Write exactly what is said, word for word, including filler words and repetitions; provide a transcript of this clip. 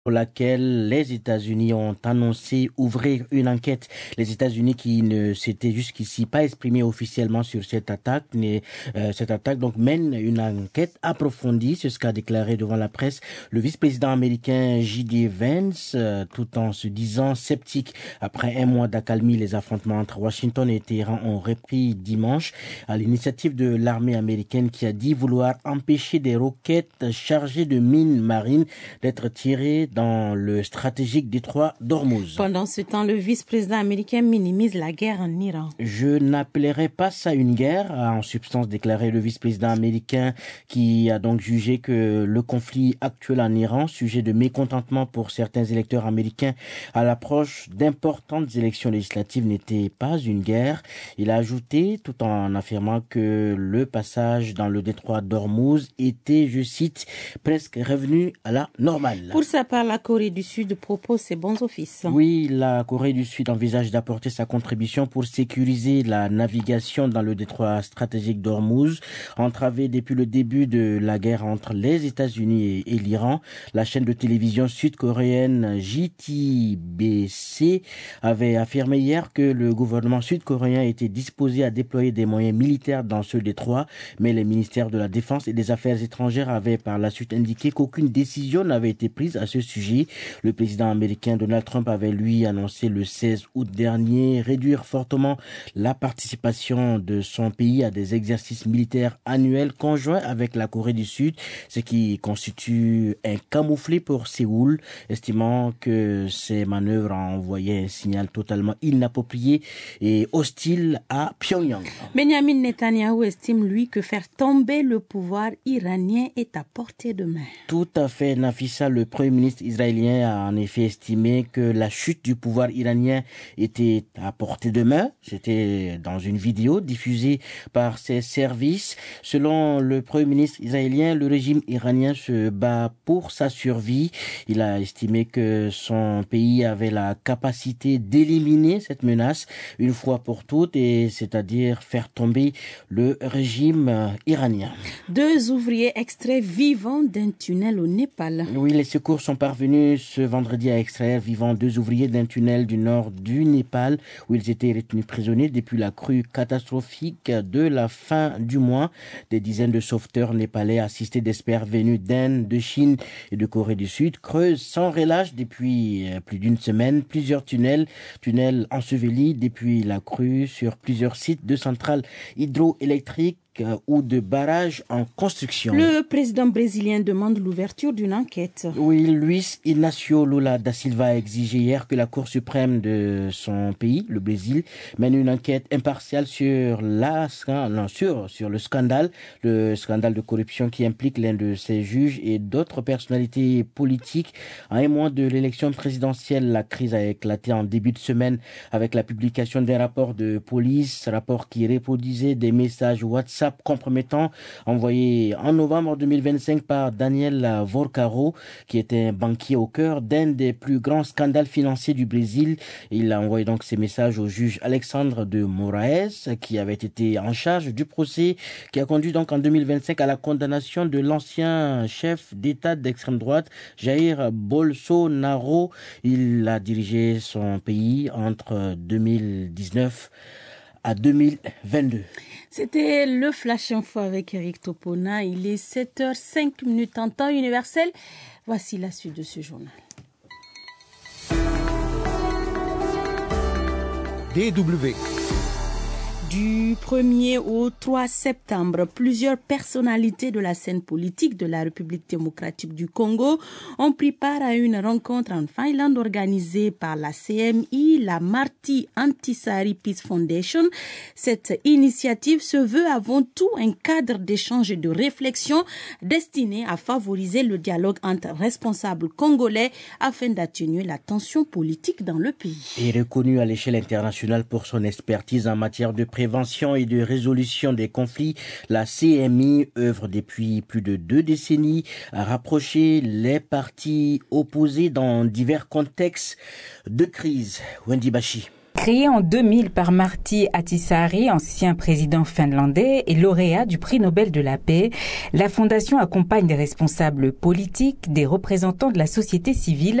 pour laquelle les États-Unis ont annoncé ouvrir une enquête. Les États-Unis qui ne s'étaient jusqu'ici pas exprimés officiellement sur cette attaque, mais, euh, cette attaque donc mène une enquête approfondie, c'est ce qu'a déclaré devant la presse le vice-président américain J D Vance, euh, tout en se disant sceptique. Après un mois d'accalmie, les affrontements entre Washington et Téhéran ont repris dimanche à l'initiative de l'armée américaine qui a dit vouloir empêcher des roquettes chargées de mines marines d'être tirées dans le stratégique détroit d'Ormuz. Pendant ce temps, le vice-président américain minimise la guerre en Iran. Je n'appellerai pas ça une guerre, a en substance déclaré le vice-président américain qui a donc jugé que le conflit actuel en Iran, sujet de mécontentement pour certains électeurs américains à l'approche d'importantes élections législatives, n'était pas une guerre. Il a ajouté, tout en affirmant que le passage dans le détroit d'Ormuz était, je cite, presque revenu à la normale. Pour sa part, la Corée du Sud propose ses bons offices. Oui, la Corée du Sud envisage d'apporter sa contribution pour sécuriser la navigation dans le détroit stratégique d'Ormuz, entravé depuis le début de la guerre entre les États-Unis et, et l'Iran. La chaîne de télévision sud-coréenne J T B C avait affirmé hier que le gouvernement sud-coréen était disposé à déployer des moyens militaires dans ce détroit, mais les ministères de la Défense et des Affaires étrangères avaient par la suite indiqué qu'aucune décision n'avait été prise à ce sujet. Le président américain Donald Trump avait lui annoncé le seize août dernier réduire fortement la participation de son pays à des exercices militaires annuels conjoints avec la Corée du Sud, ce qui constitue un camouflet pour Séoul, estimant que ces manœuvres envoyaient un signal totalement inapproprié et hostile à Pyongyang. Benjamin Netanyahu estime lui que faire tomber le pouvoir iranien est à portée de main. Tout à fait, Nafissa, le Premier ministre israélien a en effet estimé que la chute du pouvoir iranien était à portée de main. C'était dans une vidéo diffusée par ses services. Selon le Premier ministre israélien, le régime iranien se bat pour sa survie. Il a estimé que son pays avait la capacité d'éliminer cette menace une fois pour toutes, et c'est-à-dire faire tomber le régime iranien. Deux ouvriers extraits vivants d'un tunnel au Népal. Oui, les secours sont parvenus ce vendredi à extraire vivants deux ouvriers d'un tunnel du nord du Népal où ils étaient retenus prisonniers depuis la crue catastrophique de la fin du mois. Des dizaines de sauveteurs népalais assistés d'experts venus d'Inde, de Chine et de Corée du Sud creusent sans relâche depuis plus d'une semaine plusieurs tunnels, tunnels ensevelis depuis la crue sur plusieurs sites de centrales hydroélectriques ou de barrages en construction. Le président brésilien demande l'ouverture d'une enquête. Oui, Luiz Inácio Lula da Silva a exigé hier que la Cour suprême de son pays, le Brésil, mène une enquête impartiale sur, la, non, sur, sur le scandale, le scandale de corruption qui implique l'un de ses juges et d'autres personnalités politiques. À un mois de l'élection présidentielle, la crise a éclaté en début de semaine avec la publication d'un rapport de police, rapport qui reproduisait des messages WhatsApp compromettant envoyé en novembre deux mille vingt-cinq par Daniel Vorcaro, qui était un banquier au cœur d'un des plus grands scandales financiers du Brésil. Il a envoyé donc ces messages au juge Alexandre de Moraes, qui avait été en charge du procès qui a conduit donc en deux mille vingt-cinq à la condamnation de l'ancien chef d'État d'extrême droite, Jair Bolsonaro. Il a dirigé son pays entre deux mille dix-neuf à deux mille vingt-deux. C'était le Flash Info avec Eric Topona. Il est sept heures cinq en temps universel. Voici la suite de ce journal. D W. Du premier au trois septembre, plusieurs personnalités de la scène politique de la République démocratique du Congo ont pris part à une rencontre en Finlande organisée par la C M I, la Marty Antisari Peace Foundation. Cette initiative se veut avant tout un cadre d'échange et de réflexion destiné à favoriser le dialogue entre responsables congolais afin d'atténuer la tension politique dans le pays. Et reconnu à l'échelle internationale pour son expertise en matière de prévention et de résolution des conflits, la C M I œuvre depuis plus de deux décennies à rapprocher les parties opposées dans divers contextes de crise. Wendy Bachi. Créée en deux mille par Martti Ahtisaari, ancien président finlandais et lauréat du prix Nobel de la paix, la fondation accompagne des responsables politiques, des représentants de la société civile